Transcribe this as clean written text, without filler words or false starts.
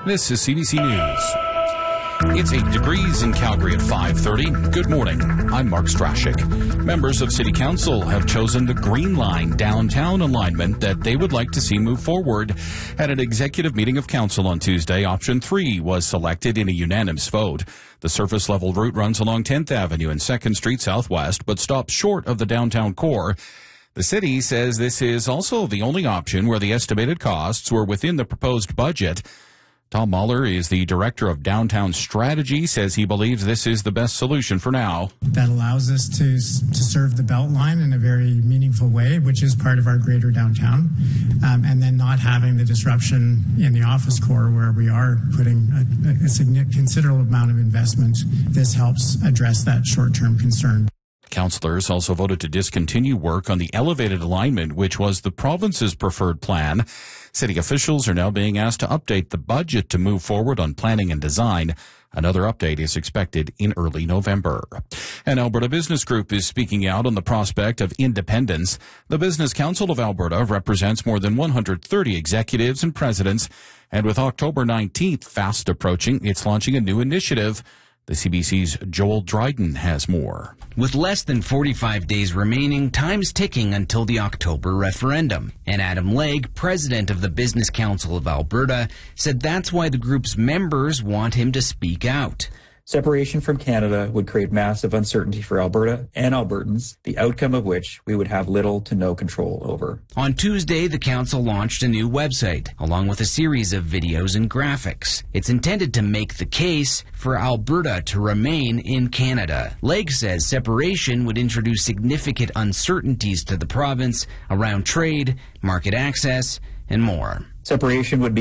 This is CBC News. It's 8 degrees in Calgary at 5:30. Good morning. I'm Mark Strashik. Members of City Council have chosen the Green Line downtown alignment that they would like to see move forward. At an executive meeting of council on Tuesday, option 3 was selected in a unanimous vote. The surface-level route runs along 10th Avenue and 2nd Street Southwest, but stops short of the downtown core. The city says this is also the only option where the estimated costs were within the proposed budget. Tom Mahler is the director of downtown strategy, says he believes this is the best solution for now. That allows us to serve the Beltline in a very meaningful way, which is part of our greater downtown, and then not having the disruption in the office core where we are putting a considerable amount of investment. This helps address that short-term concern. Councillors also voted to discontinue work on the elevated alignment, which was the province's preferred plan. City officials are now being asked to update the budget to move forward on planning and design. Another update is expected in early November. An Alberta Business Group is speaking out on the prospect of independence. The Business Council of Alberta represents more than 130 executives and presidents, and with October 19th fast approaching, it's launching a new initiative. The CBC's Joel Dryden has more. With less than 45 days remaining, time's ticking until the October referendum. And Adam Legge, president of the Business Council of Alberta, said that's why the group's members want him to speak out. Separation from Canada would create massive uncertainty for Alberta and Albertans, the outcome of which we would have little to no control over. On Tuesday, the council launched a new website, along with a series of videos and graphics. It's intended to make the case for Alberta to remain in Canada. Legge says separation would introduce significant uncertainties to the province around trade, market access, and more. Separation would be